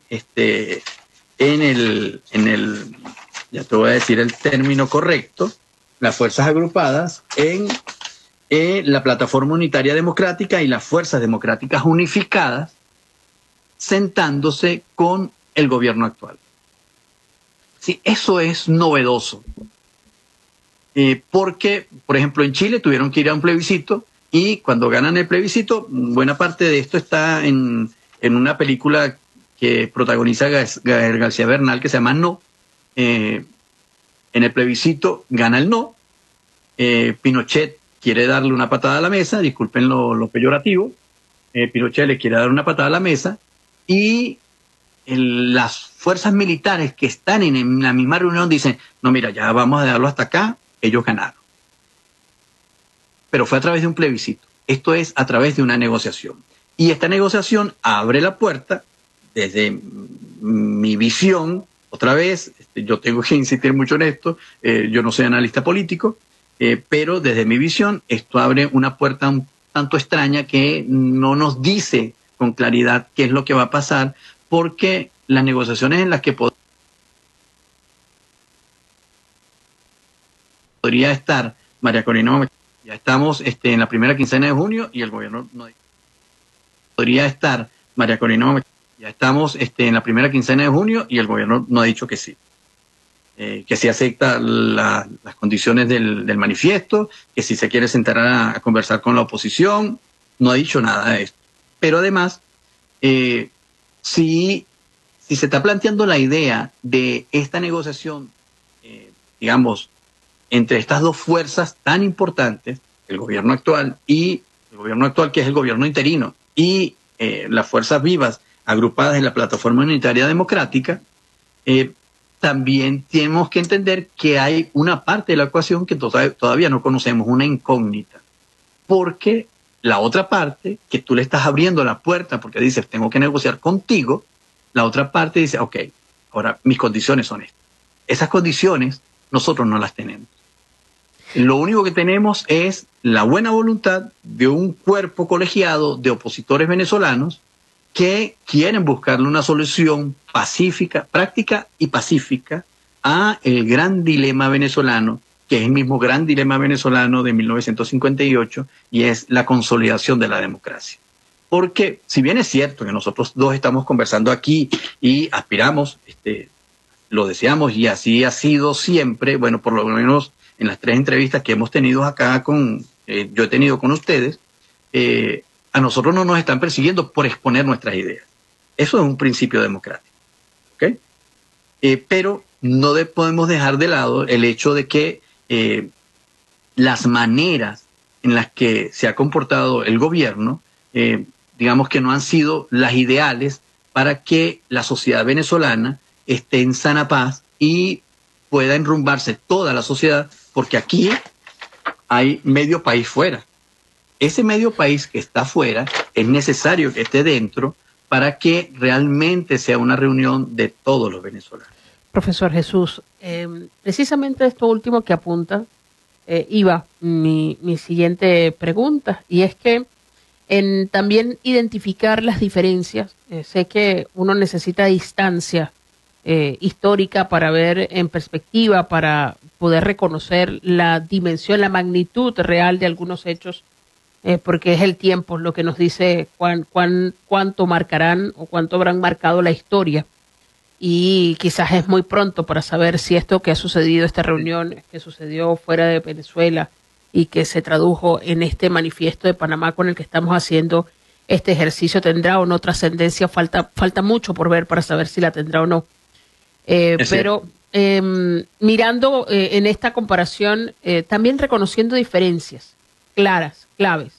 ya te voy a decir el término correcto, las fuerzas agrupadas en la Plataforma Unitaria Democrática y las Fuerzas Democráticas Unificadas, sentándose con el gobierno actual. Sí, eso es novedoso, porque, por ejemplo, en Chile tuvieron que ir a un plebiscito y cuando ganan el plebiscito, buena parte de esto está en una película que protagoniza Gael García Bernal que se llama No. En el plebiscito gana el no. Pinochet quiere darle una patada a la mesa, disculpen lo peyorativo. Pinochet le quiere dar una patada a la mesa y las fuerzas militares que están en la misma reunión dicen: no, mira, ya vamos a dejarlo hasta acá, ellos ganaron. Pero fue a través de un plebiscito. Esto es a través de una negociación. Y esta negociación abre la puerta, desde mi visión, otra vez, yo tengo que insistir mucho en esto, yo no soy analista político, pero desde mi visión esto abre una puerta un tanto extraña que no nos dice con claridad qué es lo que va a pasar, porque las negociaciones en las que podría estar María Corina, ya estamos en la primera quincena de junio y el gobierno no podría estar María Corina, ya estamos en la primera quincena de junio y el gobierno no ha dicho que sí. Que sí acepta las condiciones del manifiesto, que si se quiere sentar a conversar con la oposición, no ha dicho nada de esto. Pero además, si se está planteando la idea de esta negociación, entre estas 2 fuerzas tan importantes, el gobierno actual que es el gobierno interino, y las fuerzas vivas agrupadas en la Plataforma Unitaria Democrática, también tenemos que entender que hay una parte de la ecuación que todavía no conocemos, una incógnita, porque la otra parte, que tú le estás abriendo la puerta porque dices, tengo que negociar contigo, la otra parte dice, ok, ahora mis condiciones son estas. Esas condiciones nosotros no las tenemos. Lo único que tenemos es la buena voluntad de un cuerpo colegiado de opositores venezolanos que quieren buscarle una solución pacífica, práctica y pacífica a el gran dilema venezolano, que es el mismo gran dilema venezolano de 1958, y es la consolidación de la democracia. Porque si bien es cierto que nosotros dos estamos conversando aquí y aspiramos, lo deseamos y así ha sido siempre, bueno, por lo menos en las 3 entrevistas que hemos tenido acá yo he tenido con ustedes, a nosotros no nos están persiguiendo por exponer nuestras ideas. Eso es un principio democrático, ¿ok? Pero no podemos dejar de lado el hecho de que las maneras en las que se ha comportado el gobierno, digamos que no han sido las ideales para que la sociedad venezolana esté en sana paz y pueda enrumbarse toda la sociedad, porque aquí hay medio país fuera. Ese medio país que está fuera es necesario que esté dentro para que realmente sea una reunión de todos los venezolanos. Profesor Jesús, precisamente esto último que apunta, iba mi siguiente pregunta, y es que en también identificar las diferencias, sé que uno necesita distancia histórica para ver en perspectiva, para poder reconocer la dimensión, la magnitud real de algunos hechos, porque es el tiempo lo que nos dice cuánto marcarán o cuánto habrán marcado la historia. Y quizás es muy pronto para saber si esto que ha sucedido, esta reunión que sucedió fuera de Venezuela y que se tradujo en este manifiesto de Panamá con el que estamos haciendo este ejercicio, tendrá o no trascendencia. Falta mucho por ver para saber si la tendrá o no. Pero mirando en esta comparación, también reconociendo diferencias claras, claves.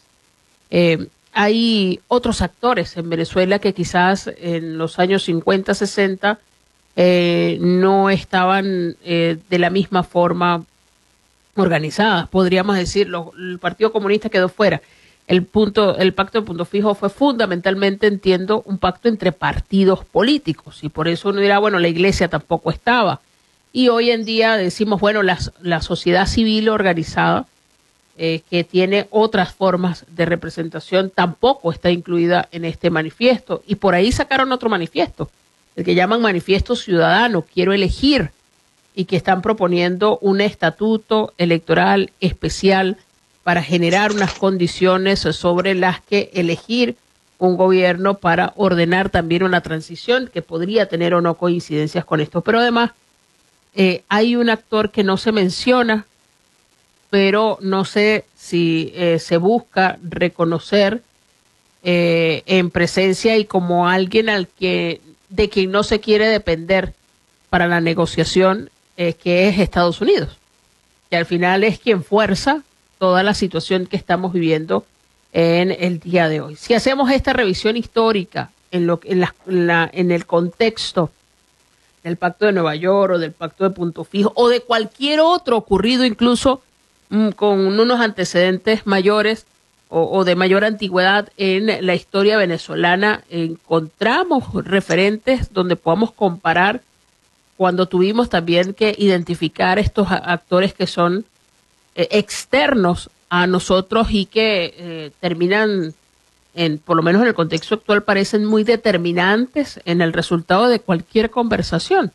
Hay otros actores en Venezuela que quizás en los años 50, 60 no estaban de la misma forma organizadas, podríamos decirlo. El Partido Comunista quedó fuera. El pacto de Punto Fijo fue fundamentalmente, entiendo, un pacto entre partidos políticos, y por eso uno dirá, bueno, la Iglesia tampoco estaba. Y hoy en día decimos, bueno, la sociedad civil organizada, que tiene otras formas de representación, tampoco está incluida en este manifiesto. Y por ahí sacaron otro manifiesto, el que llaman Manifiesto Ciudadano, Quiero Elegir, y que están proponiendo un estatuto electoral especial para generar unas condiciones sobre las que elegir un gobierno para ordenar también una transición que podría tener o no coincidencias con esto. Pero además hay un actor que no se menciona, pero no sé si se busca reconocer en presencia y como alguien de quien no se quiere depender para la negociación, que es Estados Unidos, que al final es quien fuerza toda la situación que estamos viviendo en el día de hoy. Si hacemos esta revisión histórica en el contexto del Pacto de Nueva York o del Pacto de Punto Fijo o de cualquier otro ocurrido incluso con unos antecedentes mayores o de mayor antigüedad en la historia venezolana, encontramos referentes donde podamos comparar cuando tuvimos también que identificar estos actores que son externos a nosotros y que terminan, por lo menos en el contexto actual, parecen muy determinantes en el resultado de cualquier conversación.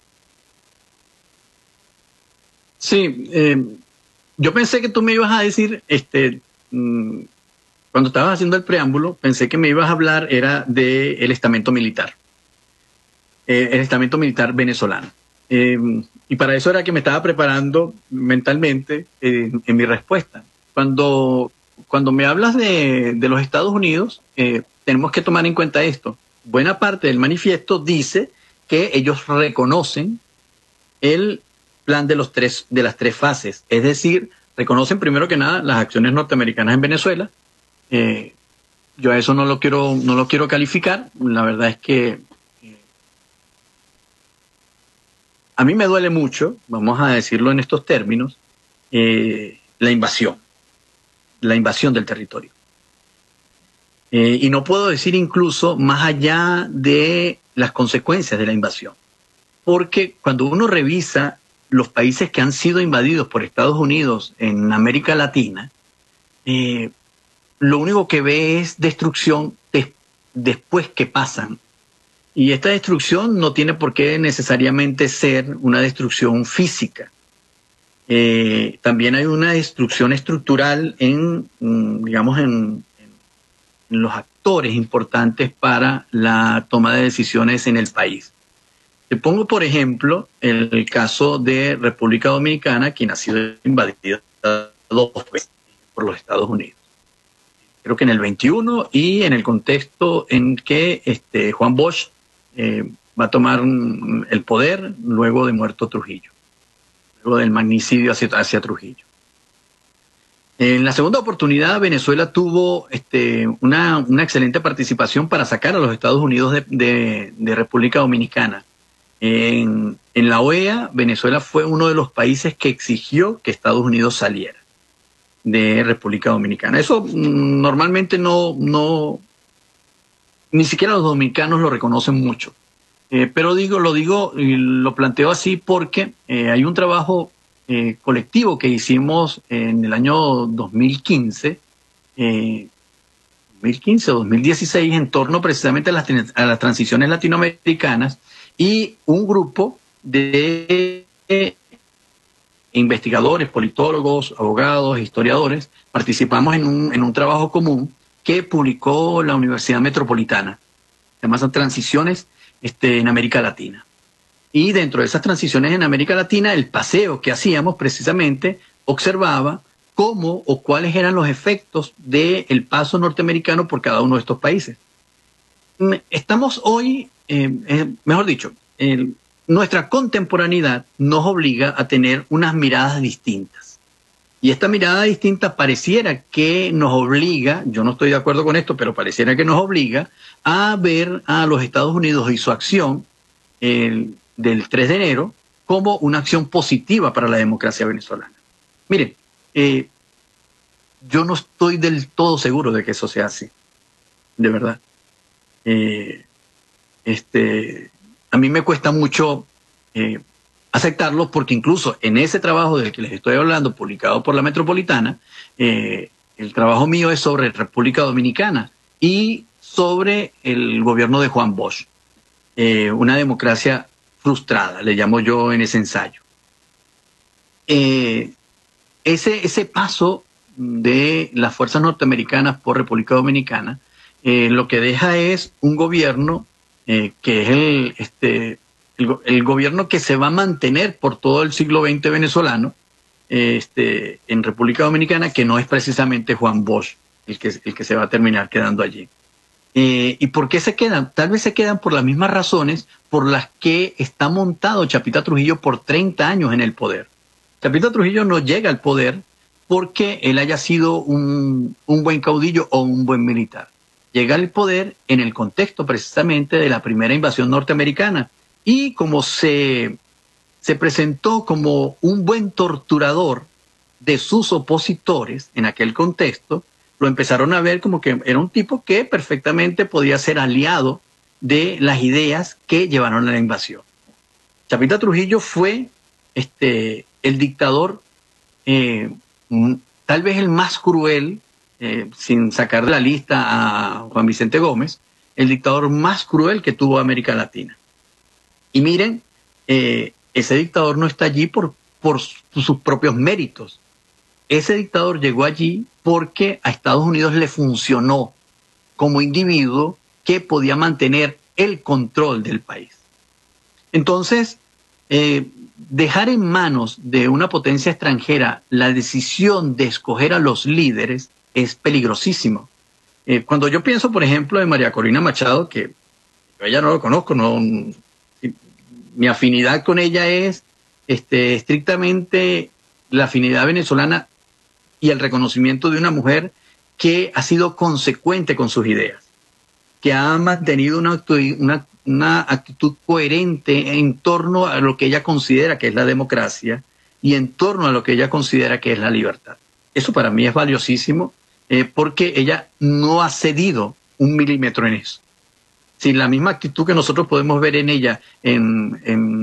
Sí, yo pensé que tú me ibas a decir, cuando estabas haciendo el preámbulo, pensé que me ibas a hablar era del estamento militar, el estamento militar venezolano. Y para eso era que me estaba preparando mentalmente en mi respuesta. Cuando me hablas de los Estados Unidos, tenemos que tomar en cuenta esto. Buena parte del manifiesto dice que ellos reconocen el plan de las tres fases, es decir, reconocen primero que nada las acciones norteamericanas en Venezuela. Yo a eso no lo quiero calificar. La verdad es que a mí me duele mucho, vamos a decirlo en estos términos, la invasión del territorio. Y no puedo decir incluso más allá de las consecuencias de la invasión. Porque cuando uno revisa los países que han sido invadidos por Estados Unidos en América Latina, lo único que ve es destrucción después que pasan. Y esta destrucción no tiene por qué necesariamente ser una destrucción física. También hay una destrucción estructural en los actores importantes para la toma de decisiones en el país. Te pongo, por ejemplo, el caso de República Dominicana, quien ha sido invadida 2 veces por los Estados Unidos. Creo que en el 21 y en el contexto en que Juan Bosch va a tomar el poder luego de muerto Trujillo, luego del magnicidio hacia Trujillo. En la segunda oportunidad, Venezuela tuvo una excelente participación para sacar a los Estados Unidos de República Dominicana. En la OEA, Venezuela fue uno de los países que exigió que Estados Unidos saliera de República Dominicana. Eso normalmente ni siquiera los dominicanos lo reconocen mucho. Pero lo planteo así porque hay un trabajo colectivo que hicimos en el año 2015 o 2016 en torno precisamente a las transiciones latinoamericanas, y un grupo de investigadores, politólogos, abogados, historiadores participamos en un trabajo común que publicó la Universidad Metropolitana. Además, transiciones en América Latina. Y dentro de esas transiciones en América Latina, el paseo que hacíamos precisamente observaba cómo o cuáles eran los efectos del paso norteamericano por cada uno de estos países. Estamos hoy, mejor dicho, nuestra contemporaneidad nos obliga a tener unas miradas distintas. Y esta mirada distinta pareciera que nos obliga, yo no estoy de acuerdo con esto, pero pareciera que nos obliga a ver a los Estados Unidos y su acción del 3 de enero como una acción positiva para la democracia venezolana. Miren, yo no estoy del todo seguro de que eso sea así, de verdad. A mí me cuesta mucho aceptarlo, porque incluso en ese trabajo del que les estoy hablando, publicado por la Metropolitana, el trabajo mío es sobre República Dominicana y sobre el gobierno de Juan Bosch, una democracia frustrada, le llamo yo en ese ensayo. Ese paso de las fuerzas norteamericanas por República Dominicana lo que deja es un gobierno que es el gobierno que se va a mantener por todo el siglo XX venezolano en República Dominicana, que no es precisamente Juan Bosch el que se va a terminar quedando allí. ¿Y por qué se quedan? Tal vez se quedan por las mismas razones por las que está montado Chapita Trujillo por 30 años en el poder. Chapita Trujillo no llega al poder porque él haya sido un buen caudillo o un buen militar. Llega al poder en el contexto precisamente de la primera invasión norteamericana, y como se presentó como un buen torturador de sus opositores en aquel contexto, lo empezaron a ver como que era un tipo que perfectamente podía ser aliado de las ideas que llevaron a la invasión. Chapita Trujillo fue el dictador, tal vez el más cruel, sin sacar de la lista a Juan Vicente Gómez, el dictador más cruel que tuvo América Latina. Y miren, ese dictador no está allí por sus propios méritos. Ese dictador llegó allí porque a Estados Unidos le funcionó como individuo que podía mantener el control del país. Entonces, dejar en manos de una potencia extranjera la decisión de escoger a los líderes es peligrosísimo. Cuando yo pienso, por ejemplo, en María Corina Machado, que yo ella no lo conozco, mi afinidad con ella es estrictamente la afinidad venezolana y el reconocimiento de una mujer que ha sido consecuente con sus ideas, que ha mantenido una actitud coherente en torno a lo que ella considera que es la democracia y en torno a lo que ella considera que es la libertad. Eso para mí es valiosísimo, porque ella no ha cedido un milímetro en eso. Si la misma actitud que nosotros podemos ver en ella en